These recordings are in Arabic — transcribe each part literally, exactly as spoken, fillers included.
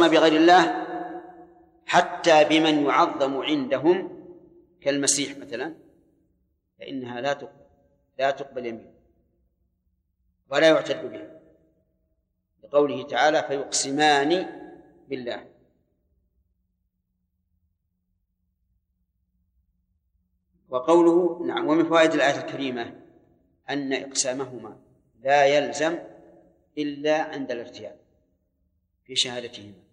أقسم بغير الله حتى بمن يعظم عندهم كالمسيح مثلا فإنها لا تقبل لا تقبل يمين ولا يعتد بها، لقوله تعالى فيقسمان بالله. وقوله نعم. ومن فوائد الآية الكريمة أن إقسامهما لا يلزم إلا عند الارتياب في شهادتهما.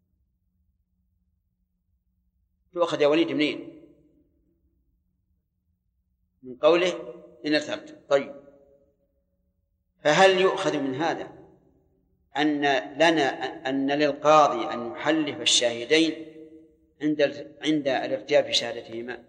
تؤخذ يا وليد منين؟ من قوله إن ارتبت. طيب، فهل يؤخذ من هذا أن لنا أن للقاضي أن يحلف الشاهدين عند عند الارتياب في شهادتهما؟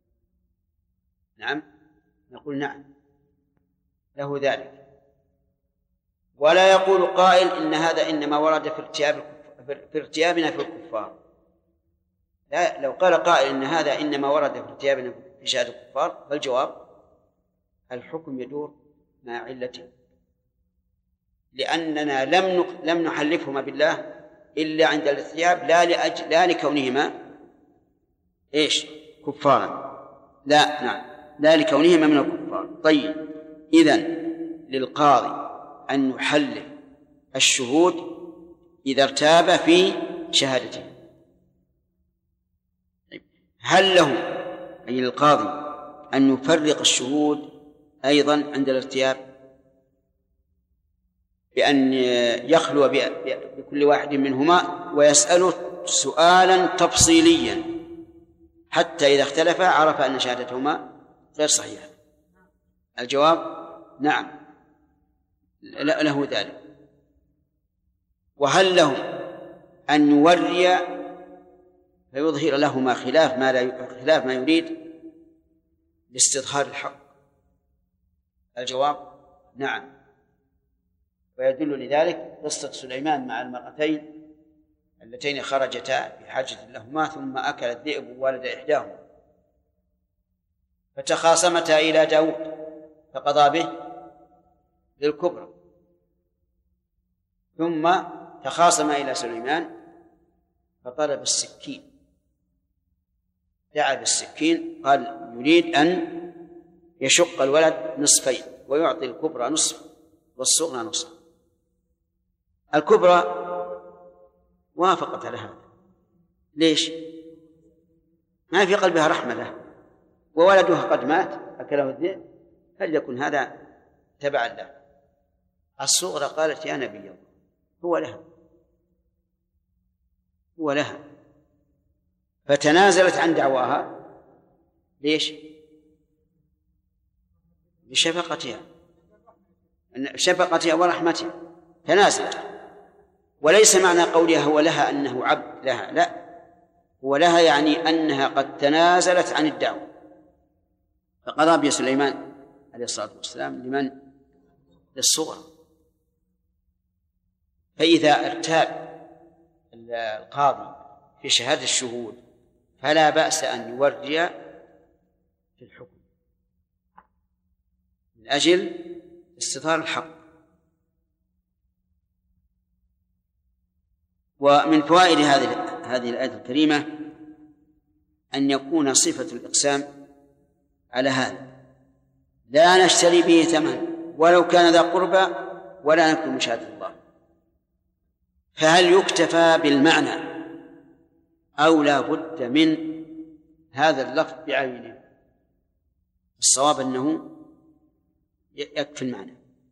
نعم، نقول نعم له ذلك. ولا يقول قائل إن هذا إنما ورد في ارتياب في ارتيابنا في الكفار. لا، لو قال قائل إن هذا إنما ورد في ارتيابنا في شهادة الكفار فالجواب الحكم يدور مع علته، لأننا لم لم نحلفهما بالله إلا عند الارتياب لا لأجل لا لكونهما إيش كفارا، لا نعم لا لكونهما من الكفار. طيب، إذن للقاضي أن يحلف الشهود إذا ارتاب في شهادته. هل له أي القاضي أن يفرق الشهود أيضا عند الارتياب بأن يخلو بكل واحد منهما ويسأله سؤالا تفصيليا حتى إذا اختلفا عرف أن شهادتهما غير صحيحة؟ الجواب نعم له ذلك. وهل له أن يوري فيظهر لهما خلاف ما لا خلاف ما يريد لاستظهار الحق؟ الجواب نعم. ويدل لذلك قصة سليمان مع المرأتين اللتين خرجتا بحاجة لهما ثم أكل الذئب ولد إحداهما فتخاصمتا إلى داود فقضى به للكبرى، ثم تخاصم إلى سليمان فطلب السكين، دعا بالسكين قال يريد أن يشق الولد نصفين ويعطي الكبرى نصف والصغرى نصف. الكبرى وافقت على هذا. ليش؟ ما في قلبها رحمة له وولدها قد مات أكله الذئب، فليكن هذا تبعا له. الصغرى قالت يا نبي الله هو لها هو لها فتنازلت عن دعواها. ليش؟ لشفقتها شفقتها ورحمتها تنازلت. وليس معنى قولها هو لها أنه عبد لها، لا، هو لها يعني أنها قد تنازلت عن الدعوة. فقضى به سليمان عليه الصلاة والسلام لمن؟ للصغرى. فإذا ارتاب القاضي في شهادة الشهود فلا بأس أن يوري في الحكم من أجل استظهار الحق. ومن فوائد هذه هذه الآية الكريمة أن يكون صفة الإقسام على هذا: لا نشتري به ثمن ولو كان ذا قربى ولا نكتم مشاهدة الله. فهل يكتفى بالمعنى أو لا بد من هذا اللفظ بعينه؟ الصواب أنه يكفي المعنى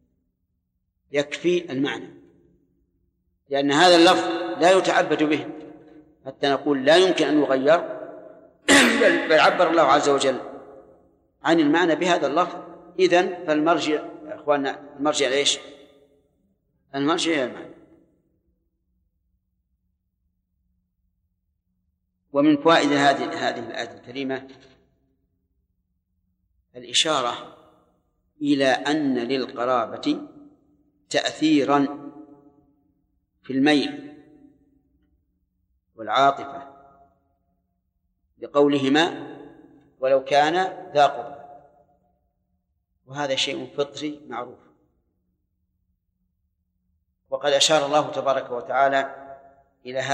يكفي المعنى لأن هذا اللفظ لا يتعبد به حتى نقول لا يمكن أن يغير، بل عبر الله عز وجل عن المعنى بهذا اللفظ. إذن فالمرجع يا أخواننا المرجع ليش؟ المرجع إلى المعنى. ومن فوائد هذه هذه الآية الكريمة الإشارة إلى أن للقرابة تأثيرا في الميل والعاطفة بقولهما ولو كان ذا قربى، وهذا شيء فطري معروف. وقد أشار الله تبارك وتعالى إلى هذا